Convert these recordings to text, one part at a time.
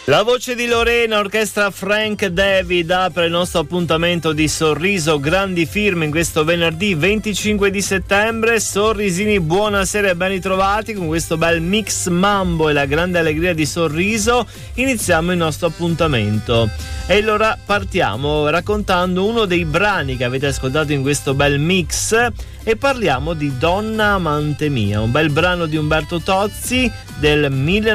La voce di Lorena, orchestra Frank David, apre il nostro appuntamento di Sorriso Grandi Firme in questo venerdì 25 di settembre. Sorrisini, buonasera e ben ritrovati con questo bel mix mambo e la grande allegria di Sorriso. Iniziamo il nostro appuntamento e allora partiamo raccontando uno dei brani che avete ascoltato in questo bel mix e parliamo di Donna amante mia, un bel brano di Umberto Tozzi del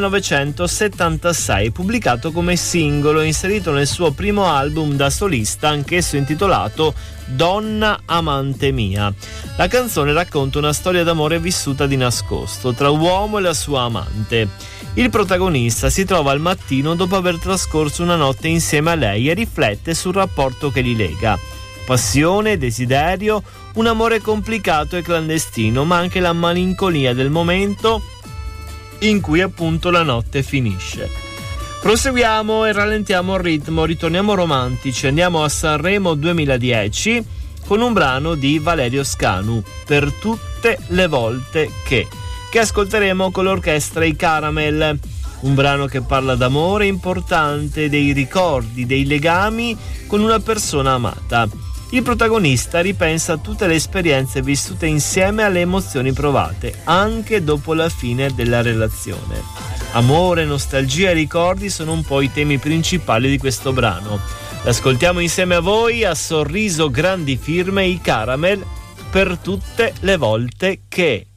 1976, pubblicato come singolo, inserito nel suo primo album da solista, anch'esso intitolato Donna amante mia. La canzone racconta una storia d'amore vissuta di nascosto tra uomo e la sua amante. Il protagonista si trova al mattino dopo aver trascorso una notte insieme a lei e riflette sul rapporto che li lega. Passione, desiderio, un amore complicato e clandestino, ma anche la malinconia del momento in cui appunto la notte finisce. Proseguiamo e rallentiamo il ritmo, ritorniamo romantici, andiamo a Sanremo 2010 con un brano di Valerio Scanu, Per tutte le volte che ascolteremo con l'orchestra I Caramel, un brano che parla d'amore importante, dei ricordi, dei legami con una persona amata. Il protagonista ripensa a tutte le esperienze vissute insieme, alle emozioni provate, anche dopo la fine della relazione. Amore, nostalgia e ricordi sono un po' i temi principali di questo brano. L'ascoltiamo insieme a voi a Sorriso Grandi Firme, I Caramel, Per tutte le volte che...